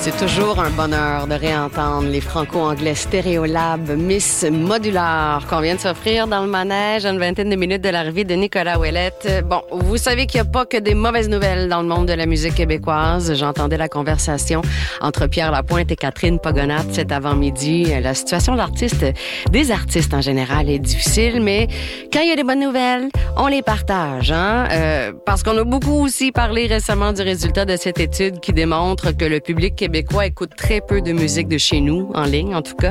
C'est toujours un bonheur de réentendre les franco-anglais Stéréolab Miss Modular qu'on vient de s'offrir dans le manège à une vingtaine de minutes de l'arrivée de Nicolas Ouellette. Bon, vous savez qu'il n'y a pas que des mauvaises nouvelles dans le monde de la musique québécoise. J'entendais la conversation entre Pierre Lapointe et Catherine Pogonat cet avant-midi. La situation de l'artiste, des artistes en général, est difficile, mais quand il y a des bonnes nouvelles, on les partage, hein? Parce qu'on a beaucoup aussi parlé récemment du résultat de cette étude qui démontre que le public québécois écoute très peu de musique de chez nous, en ligne en tout cas.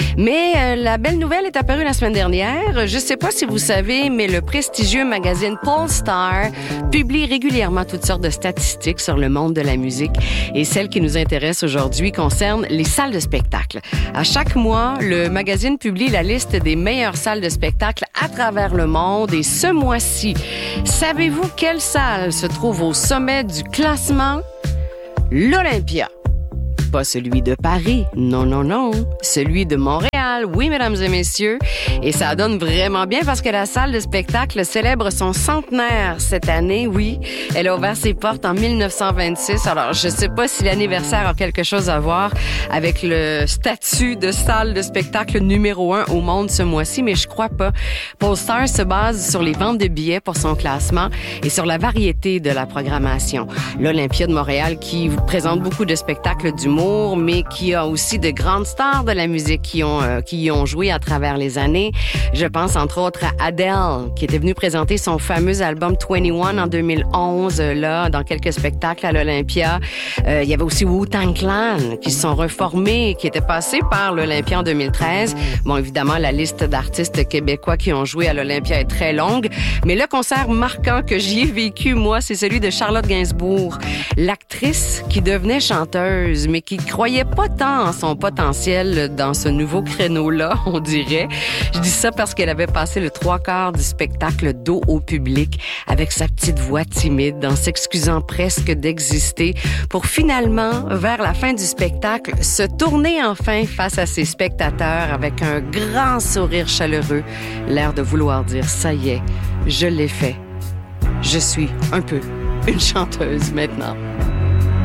Mais la belle nouvelle est apparue la semaine dernière. Je sais pas si vous savez, mais le prestigieux magazine Pollstar publie régulièrement toutes sortes de statistiques sur le monde de la musique. Et celle qui nous intéresse aujourd'hui concerne les salles de spectacle. À chaque mois, le magazine publie la liste des meilleures salles de spectacle à travers le monde. Et ce mois-ci, savez-vous quelle salle se trouve au sommet du classement? L'Olympia. Pas celui de Paris, non, non, non. Celui de Montréal, oui, mesdames et messieurs. Et ça donne vraiment bien parce que la salle de spectacle célèbre son centenaire cette année, oui. Elle a ouvert ses portes en 1926. Alors, je sais pas si l'anniversaire a quelque chose à voir avec le statut de salle de spectacle numéro 1 au monde ce mois-ci, mais je crois pas. Pollstar se base sur les ventes de billets pour son classement et sur la variété de la programmation. L'Olympia de Montréal qui vous présente beaucoup de spectacles d'humour, mais qui a aussi de grandes stars de la musique qui y ont joué à travers les années. Je pense entre autres à Adele, qui était venue présenter son fameux album 21 en 2011, là, dans quelques spectacles à l'Olympia. Il y avait aussi Wu-Tang Clan, qui se sont reformés, qui étaient passés par l'Olympia en 2013. Bon, évidemment, la liste d'artistes québécois qui ont joué à l'Olympia est très longue, mais le concert marquant que j'y ai vécu, moi, c'est celui de Charlotte Gainsbourg, l'actrice qui devenait chanteuse, mais qui croyait pas tant en son potentiel dans ce nouveau créneau-là, on dirait. Je dis ça parce qu'elle avait passé le 3/4 du spectacle dos au public avec sa petite voix timide, en s'excusant presque d'exister, pour finalement, vers la fin du spectacle, se tourner enfin face à ses spectateurs avec un grand sourire chaleureux, l'air de vouloir dire « ça y est, je l'ai fait. Je suis un peu une chanteuse maintenant ».